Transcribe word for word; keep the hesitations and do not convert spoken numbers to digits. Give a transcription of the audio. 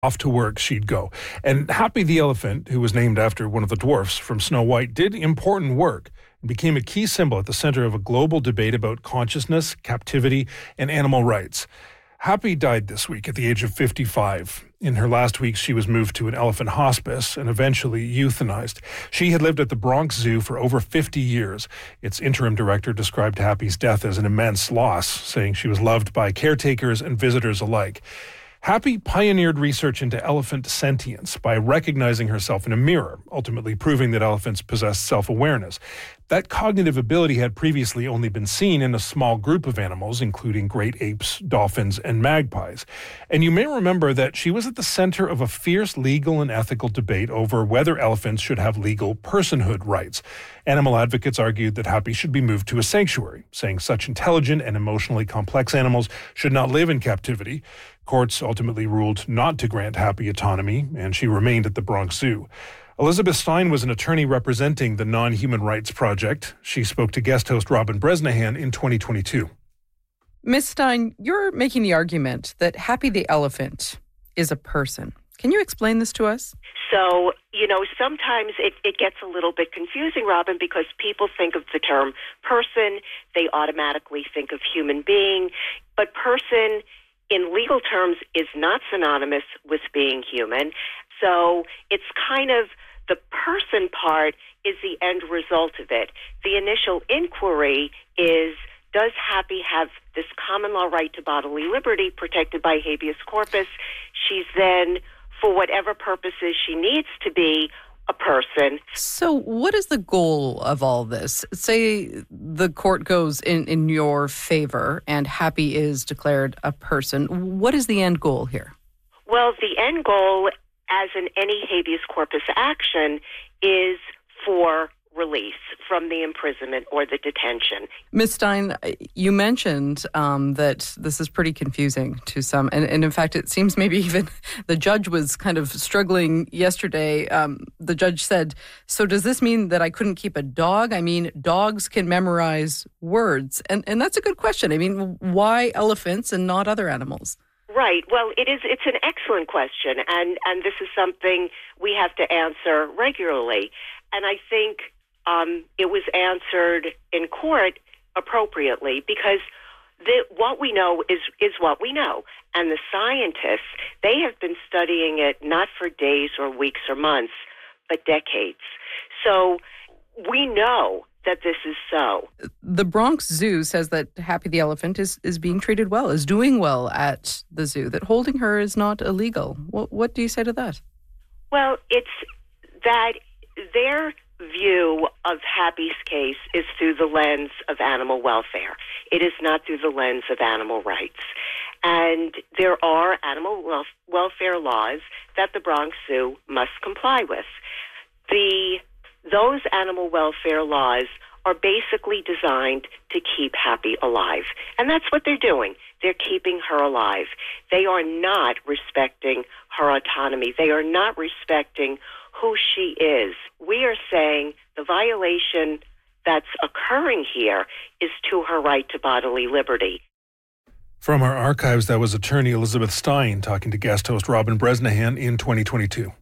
Off to work she'd go. And Happy the elephant, who was named after one of the dwarfs from Snow White, did important work and became a key symbol at the center of a global debate about consciousness, captivity, and animal rights. Happy died this week at the age of fifty-five. In her last weeks, she was moved to an elephant hospice and eventually euthanized. She had lived at the Bronx Zoo for over fifty years. Its interim director described Happy's death as an immense loss, saying she was loved by caretakers and visitors alike. Happy pioneered research into elephant sentience by recognizing herself in a mirror, ultimately proving that elephants possess self-awareness. That cognitive ability had previously only been seen in a small group of animals, including great apes, dolphins, and magpies. And you may remember that she was at the center of a fierce legal and ethical debate over whether elephants should have legal personhood rights. Animal advocates argued that Happy should be moved to a sanctuary, saying such intelligent and emotionally complex animals should not live in captivity. Courts ultimately ruled not to grant Happy autonomy, and she remained at the Bronx Zoo. Elizabeth Stein was an attorney representing the Non-Human Rights Project. She spoke to guest host Robin Bresnahan in twenty twenty-two. Miz Stein, you're making the argument that Happy the elephant is a person. Can you explain this to us? So, you know, sometimes it, it gets a little bit confusing, Robin, because people think of the term person, they automatically think of human being, but person in legal terms is not synonymous with being human. So it's kind of the person part is the end result of it. The initial inquiry is, does Happy have this common law right to bodily liberty protected by habeas corpus? She's then, for whatever purposes she needs to be, a person. So what is the goal of all this? Say the court goes in, in your favor and Happy is declared a person. What is the end goal here? Well, the end goal, as in any habeas corpus action, is for release from the imprisonment or the detention. Miz Stein, you mentioned um, that this is pretty confusing to some. And, and in fact, it seems maybe even the judge was kind of struggling yesterday. Um, the judge said, so does this mean that I couldn't keep a dog? I mean, dogs can memorize words. And, and that's a good question. I mean, why elephants and not other animals? Right. Well, it is. It's an excellent question. And, and this is something we have to answer regularly. And I think Um, it was answered in court appropriately because the, what we know is, is what we know. And the scientists, they have been studying it not for days or weeks or months, but decades. So we know that this is so. The Bronx Zoo says that Happy the elephant is, is being treated well, is doing well at the zoo, that holding her is not illegal. What, what do you say to that? Well, it's that their view of Happy's case is through the lens of animal welfare. It is not through the lens of animal rights. And there are animal wel- welfare laws that the Bronx Zoo must comply with. The those animal welfare laws are basically designed to keep Happy alive. And that's what they're doing. They're keeping her alive. They are not respecting her autonomy. They are not respecting who she is. We are saying the violation that's occurring here is to her right to bodily liberty. From our archives, that was attorney Elizabeth Stein talking to guest host Robin Bresnahan in twenty twenty-two.